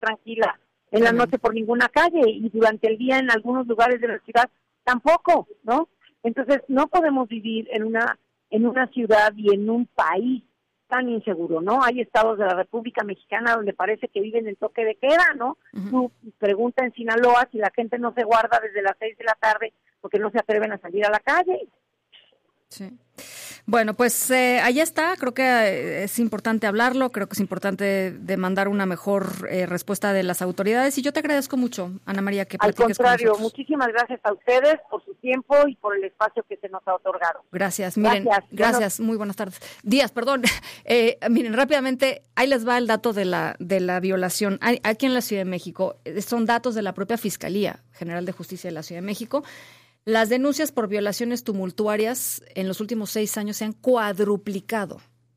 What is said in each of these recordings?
tranquila en la noche por ninguna calle, y durante el día en algunos lugares de la ciudad tampoco, ¿no? Entonces no podemos vivir en una ciudad y en un país tan inseguro, ¿no? Hay estados de la República Mexicana donde parece que viven en toque de queda, ¿no? Tú pregunta en Sinaloa si la gente no se guarda desde las 6 de la tarde porque no se atreven a salir a la calle. Sí. Bueno, pues ahí está. Creo que es importante hablarlo. Creo que es importante demandar una mejor respuesta de las autoridades. Y yo te agradezco mucho, Ana María, que platiques con nosotros. Al contrario, muchísimas gracias a ustedes por su tiempo y por el espacio que se nos ha otorgado. Gracias. Miren, gracias. Muy buenas tardes. Días, perdón. Miren, rápidamente, ahí les va el dato de la violación. Aquí en la Ciudad de México, son datos de la propia Fiscalía General de Justicia de la Ciudad de México. Las denuncias por violaciones tumultuarias en los últimos 6 años se han cuadruplicado,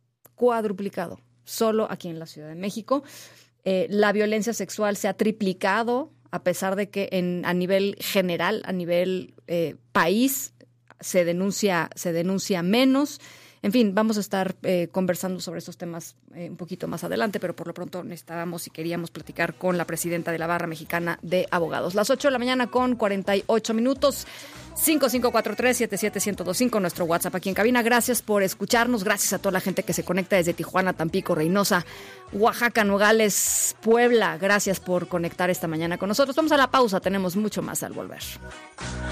solo aquí en la Ciudad de México. La violencia sexual se ha triplicado, a pesar de que a nivel general, a nivel país, se denuncia menos. En fin, vamos a estar conversando sobre estos temas un poquito más adelante, pero por lo pronto necesitábamos y queríamos platicar con la presidenta de la Barra Mexicana de Abogados. Las 8 de la mañana con 48 minutos. 5543-77125, nuestro WhatsApp aquí en cabina. Gracias por escucharnos. Gracias a toda la gente que se conecta desde Tijuana, Tampico, Reynosa, Oaxaca, Nogales, Puebla. Gracias por conectar esta mañana con nosotros. Vamos a la pausa. Tenemos mucho más al volver.